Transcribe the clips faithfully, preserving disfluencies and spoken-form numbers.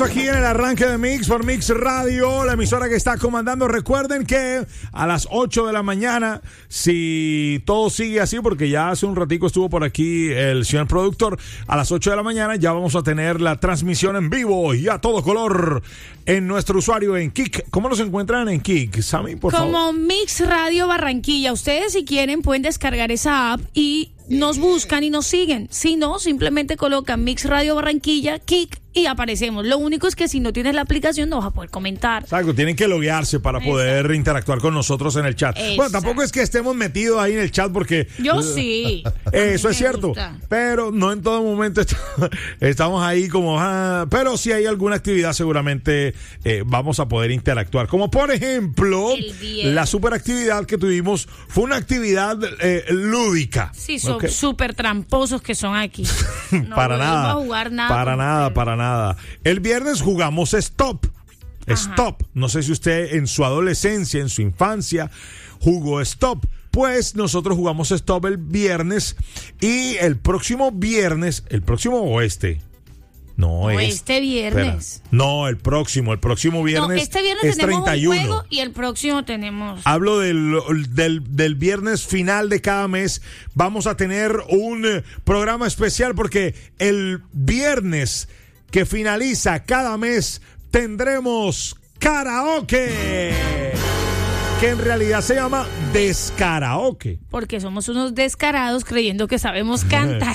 regreso aquí en el arranque de Mix por Mix Radio, la emisora que está comandando. Recuerden que a las ocho de la mañana, si todo sigue así, porque ya hace un ratico estuvo por aquí el señor productor, a las ocho de la mañana ya vamos a tener la transmisión en vivo y a todo color en nuestro usuario en Kik. ¿Cómo nos encuentran en Kik, Sammy, por Como favor? Como Mix Radio Barranquilla. Ustedes, si quieren, pueden descargar esa app y nos buscan y nos siguen. Si no, simplemente colocan Mix Radio Barranquilla, Kik, y aparecemos. Lo único es que si no tienes la aplicación no vas a poder comentar. Exacto, tienen que loguearse para poder Exacto. interactuar con nosotros en el chat. Exacto. Bueno, tampoco es que estemos metidos ahí en el chat porque... Yo sí. Eso es cierto, gusta. Pero no en todo momento est- estamos ahí como... Ah, pero si hay alguna actividad seguramente eh, vamos a poder interactuar. Como por ejemplo, la superactividad que tuvimos fue una actividad eh, lúdica. Sí, son okay. súper tramposos que son aquí. No para nada, a jugar nada. Para nada, ustedes. para nada. Nada. El viernes jugamos Stop. Ajá. Stop. No sé si usted en su adolescencia, en su infancia, jugó Stop. Pues nosotros jugamos Stop el viernes y el próximo viernes, el próximo oeste. No, no es, este viernes. Espera. No, el próximo, el próximo viernes. No, este viernes es tenemos treinta y uno. Un juego y el próximo tenemos. Hablo del, del, del viernes final de cada mes. Vamos a tener un programa especial porque el viernes que finaliza cada mes tendremos karaoke, que en realidad se llama Deskaraoke. Porque somos unos descarados creyendo que sabemos cantar.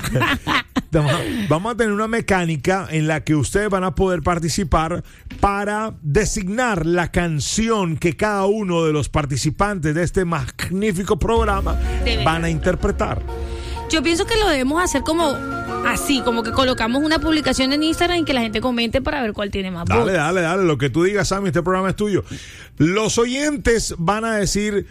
Vamos a tener una mecánica en la que ustedes van a poder participar para designar la canción que cada uno de los participantes de este magnífico programa van a interpretar. Yo pienso que lo debemos hacer como así, como que colocamos una publicación en Instagram y que la gente comente para ver cuál tiene más votos. Dale, dale, dale, lo que tú digas, Sammy, este programa es tuyo. Los oyentes van a decir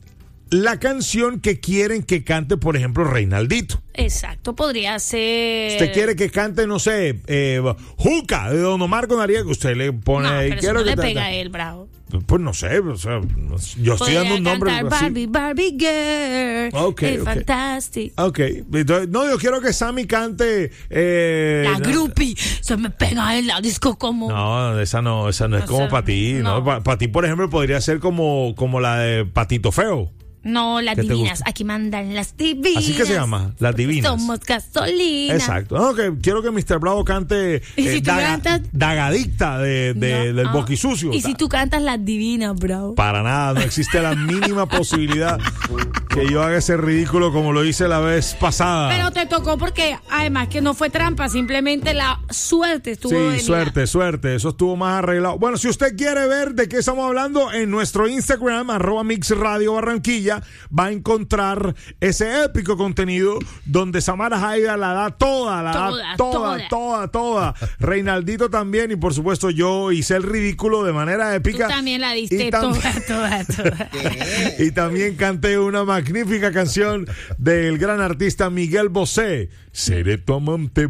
la canción que quieren que cante, por ejemplo, Reinaldito. Exacto, podría ser... Usted quiere que cante, no sé, eh, Juca, de Don Omar con Ariel, usted le pone... No, pero quiero eso no que le te, pega a él, bravo. Pues no sé, o sea, yo estoy dando un nombre así. Barbie, Barbie Girl, okay, es okay. fantástico. Ok, entonces, no, yo quiero que Sammy cante... Eh, la groupie, se me pega en la disco como... No, esa no, esa no es o como para ti, ¿no? ¿no? Para pa ti, por ejemplo, podría ser como, como la de Patito Feo. No, las divinas. Aquí mandan las divinas. Así que se llama, las divinas. Somos gasolina. Exacto. No, que quiero que mister Bravo cante ¿Y si eh, tú daga, cantas? Dagadicta de, de, no, del oh. boquisucio. ¿Y si tú cantas las divinas, Bravo? Para nada, no existe la mínima posibilidad que yo haga ese ridículo como lo hice la vez pasada. Pero te tocó porque, además que no fue trampa, simplemente la suerte estuvo. Sí, venida. suerte, suerte. Eso estuvo más arreglado. Bueno, si usted quiere ver de qué estamos hablando, en nuestro Instagram, arroba Mix Radio Barranquilla, va a encontrar encontrar ese épico contenido donde Samara Jaida la da toda, la toda, da toda, toda, toda, toda. Reinaldito también, y por supuesto yo hice el ridículo de manera épica. Tú también la diste y tam- toda, toda, toda. Y también canté una magnífica canción del gran artista Miguel Bosé. Seré tu amante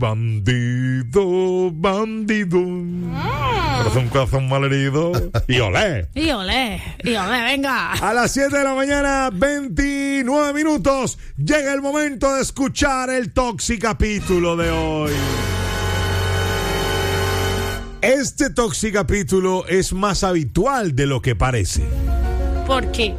bandido, bandido. Corazón, corazón malherido. Y olé. Y olé, y olé, venga. A las siete de la mañana, veintinueve minutos, llega el momento de escuchar el Toxicapítulo de hoy. Este Toxicapítulo es más habitual de lo que parece. ¿Por qué?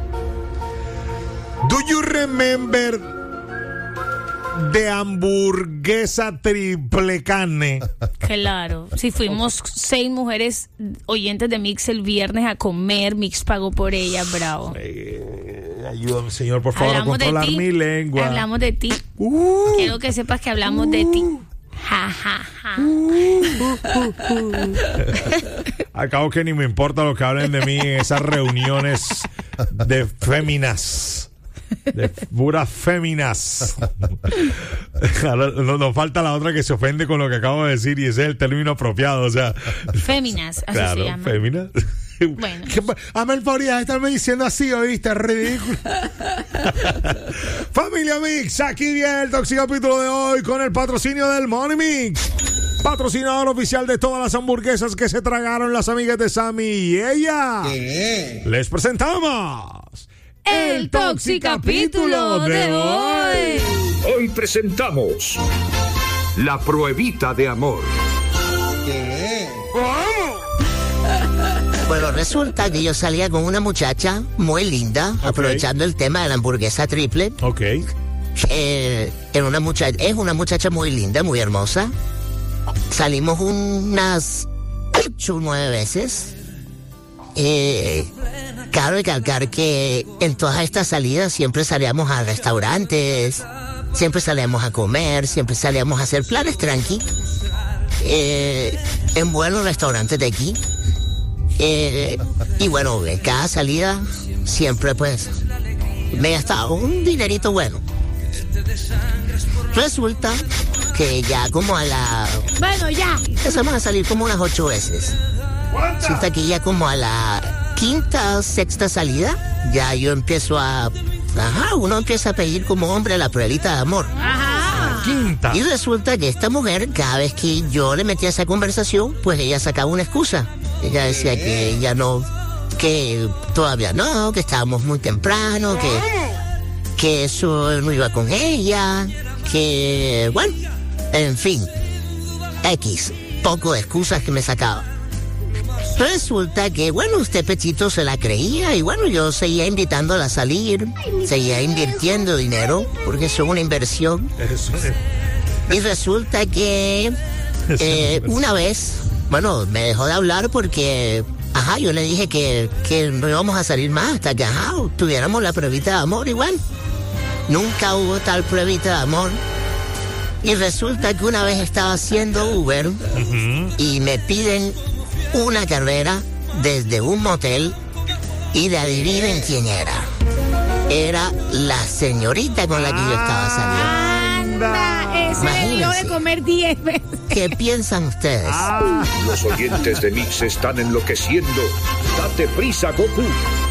Do you remember de hamburguesa triple carne? Claro, si fuimos seis mujeres oyentes de Mix el viernes a comer, Mix pagó por ella, bravo. Eh, ayúdame, señor, por favor, hablamos a controlar mi lengua. Hablamos de ti. Uh, Quiero que sepas que hablamos uh, de ti. Ja, ja, ja. Uh, uh, uh, uh. Acabo que ni me importa lo que hablen de mí en esas reuniones de féminas. De puras féminas. Nos, nos falta la otra que se ofende con lo que acabo de decir, y ese es el término apropiado, o sea. Féminas, así claro, se llama. Féminas. Bueno. Hazme el favor de estarme diciendo así, ¿oíste? Es ridículo. Familia Mix, aquí viene el Toxicapítulo de hoy con el patrocinio del Money Mix, patrocinador oficial de todas las hamburguesas que se tragaron las amigas de Sammy y ella. ¿Qué? Les presentamos el Toxicapítulo de hoy. Hoy presentamos La Pruebita de Amor. ¿Qué? Bueno, resulta que yo salía con una muchacha muy linda, okay. aprovechando el tema de la hamburguesa triple. Ok. Eh, era una muchacha, es una muchacha muy linda, muy hermosa. Salimos unas ocho o nueve veces. Eh, cabe recalcar que en todas estas salidas siempre salíamos a restaurantes, siempre salíamos a comer, siempre salíamos a hacer planes tranqui. Eh, en buenos restaurantes de aquí. Eh, y bueno, en cada salida siempre pues me gastaba un dinerito bueno. Resulta que ya como a la... Bueno, ya. Empezamos a salir como unas ocho veces. Resulta que ya como a la quinta o sexta salida, ya yo empiezo a... Ajá, uno empieza a pedir como hombre la pruebita de amor. Ajá. Quinta. Y resulta que esta mujer, cada vez que yo le metía esa conversación, pues ella sacaba una excusa. Ella decía que ella no, que todavía no, que estábamos muy temprano, que, que eso no iba con ella, que, bueno, en fin, X, poco de excusas que me sacaba. Resulta que, bueno, usted Pechito se la creía y bueno, yo seguía invitándola a salir, seguía invirtiendo dinero, porque eso es una inversión. Y resulta que eh, una vez, bueno, me dejó de hablar porque, ajá, yo le dije que, que no íbamos a salir más hasta que, ajá, tuviéramos la pruebita de amor igual. Nunca hubo tal pruebita de amor. Y resulta que una vez estaba haciendo Uber uh-huh. y me piden una carrera desde un motel y de adivinen quién era. Era la señorita con la que yo estaba saliendo. Anda, ese debió de comer diez veces. ¿Qué piensan ustedes? Ah. Los oyentes de Mix están enloqueciendo. Date prisa, Goku.